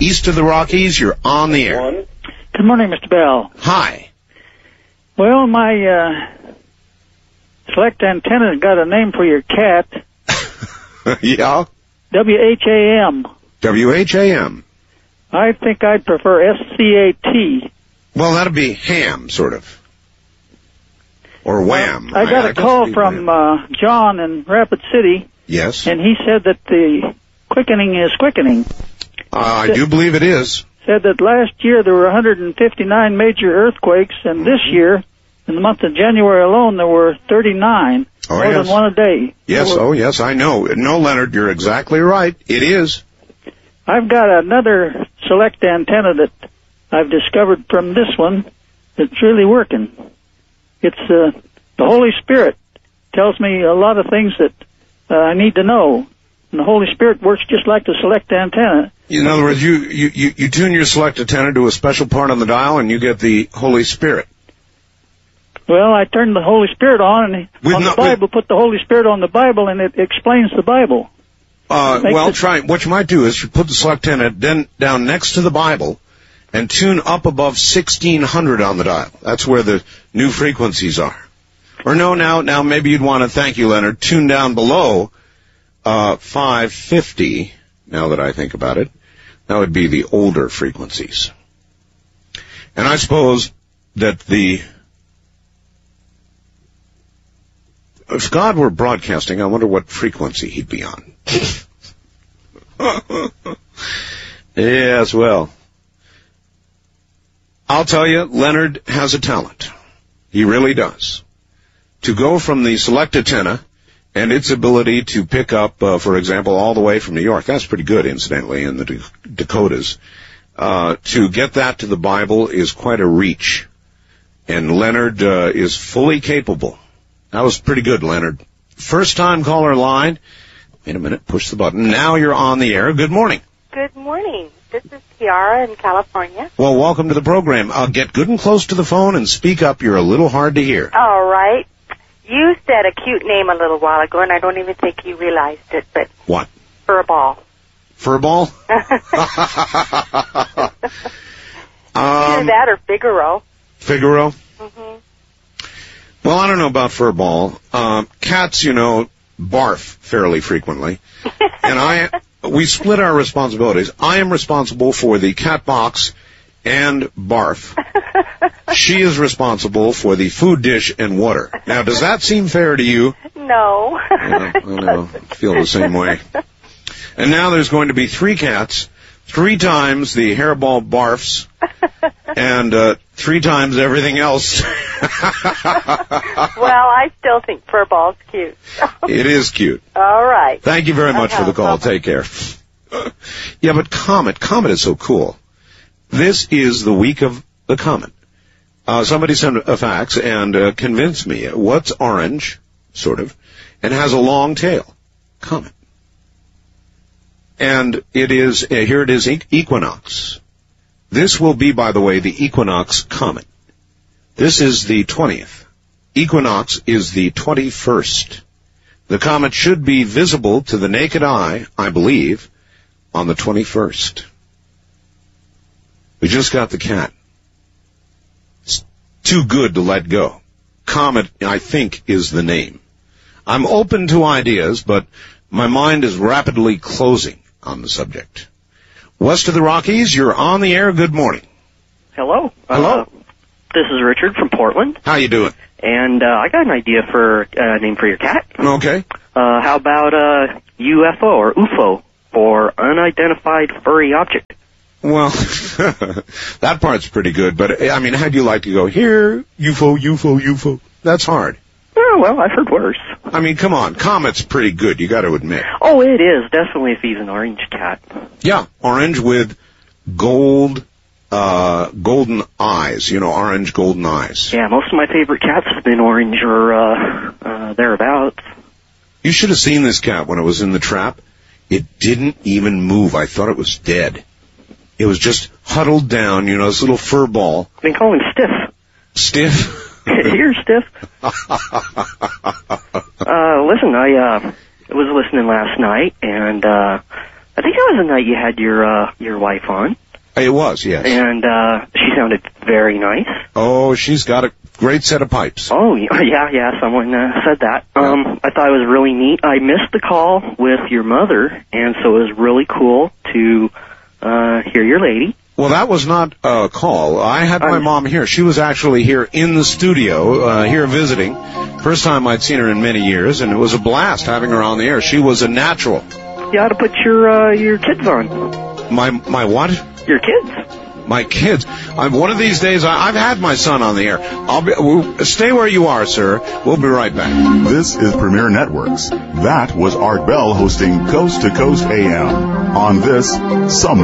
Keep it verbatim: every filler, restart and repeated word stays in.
east of the Rockies. You're on the air. Good morning, Mister Bell. Hi. Well, my uh, select antenna got a name for your cat. Yeah? W H A M. W H A M. I think I'd prefer S C A T. Well, that'd be ham, sort of. Or wham. I got I, a call from uh, John in Rapid City. Yes. And he said that the quickening is quickening. Uh, I do believe it is. Said that last year there were one hundred fifty-nine major earthquakes, and mm-hmm. this year, in the month of January alone, there were thirty-nine. Oh, more yes. than one a day. Yes, were, oh yes, I know. No, Leonard, you're exactly right. It is. I've got another select antenna that I've discovered from this one that's really working. It's uh, the Holy Spirit tells me a lot of things that uh, I need to know. And the Holy Spirit works just like the select antenna. In other words, you, you, you, you tune your select antenna to a special part on the dial and you get the Holy Spirit. Well, I turned the Holy Spirit on, and with on no, the Bible, with, put the Holy Spirit on the Bible, and it explains the Bible. Uh, well, it, try, what you might do is you put the select antenna then down next to the Bible and tune up above sixteen hundred on the dial. That's where the new frequencies are. Or no, now, now maybe you'd want to, thank you, Leonard, tune down below, uh, five fifty, now that I think about it. That would be the older frequencies. And I suppose that the, if God were broadcasting, I wonder what frequency he'd be on. Yes, well, I'll tell you, Leonard has a talent. He really does. To go from the select antenna and its ability to pick up, uh, for example, all the way from New York. That's pretty good, incidentally, in the D- Dakotas. Uh, to get that to the Bible is quite a reach. And Leonard uh, is fully capable. That was pretty good, Leonard. First time caller line. Wait a minute, push the button. Now you're on the air. Good morning. Good morning. This is Kiara in California. Well, welcome to the program. Uh, get good and close to the phone and speak up. You're a little hard to hear. All right. You said a cute name a little while ago, and I don't even think you realized it, but... What? Furball. Furball? um, Either that or Figaro. Figaro? Mm-hmm. Well, I don't know about furball. Um, cats, you know, barf fairly frequently. And I, we split our responsibilities. I am responsible for the cat box and barf. She is responsible for the food dish and water. Now, does that seem fair to you? No. Yeah, I know. I feel the same way. And now there's going to be three cats, three times the hairball barfs, and uh, three times everything else. Well, I still think Furball's cute. It is cute. All right. Thank you very much uh-huh. for the call. Take care. Yeah, but Comet, Comet is so cool. This is the week of the Comet. Uh, somebody sent a fax and uh, convinced me. What's orange, sort of, and has a long tail? Comet. And it is, uh, here it is, equinox. This will be, by the way, the equinox comet. This is the twentieth. Equinox is the twenty-first. The comet should be visible to the naked eye, I believe, on the twenty-first. We just got the cat. It's too good to let go. Comet, I think, is the name. I'm open to ideas, but my mind is rapidly closing on the subject. West of the Rockies, you're on the air. Good morning. Hello. Hello. Uh, this is Richard from Portland. How you doing? And uh, I got an idea for a uh, name for your cat. Okay. Uh, how about uh, U F O or U F O, or unidentified furry object? Well, that part's pretty good, but, I mean, how'd you like to go, here, U F O, U F O, U F O? That's hard. Oh, well, I've heard worse. I mean, come on, Comet's pretty good, you got to admit. Oh, it is, definitely if he's an orange cat. Yeah, orange with gold, uh, golden eyes, you know, orange golden eyes. Yeah, most of my favorite cats have been orange or, uh, uh, thereabouts. You should have seen this cat when it was in the trap. It didn't even move. I thought it was dead. It was just huddled down, you know, this little fur ball. They call him Stiff. Stiff? Here, Stiff. uh, listen, I, uh, was listening last night, and, uh, I think that was the night you had your uh, your wife on. It was, yes. And uh, she sounded very nice. Oh, she's got a great set of pipes. Oh, yeah, yeah, someone uh, said that. Um, I thought it was really neat. I missed the call with your mother, and so it was really cool to uh, hear your lady. Well, that was not a call. I had my Um, mom here. She was actually here in the studio, uh, here visiting. First time I'd seen her in many years, and it was a blast having her on the air. She was a natural. You ought to put your uh, your kids on. My my what? Your kids. My kids. I'm, one of these days, I, I've had my son on the air. I'll be, we'll, stay where you are, sir. We'll be right back. This is Premier Networks. That was Art Bell hosting Coast to Coast A M. On this, Some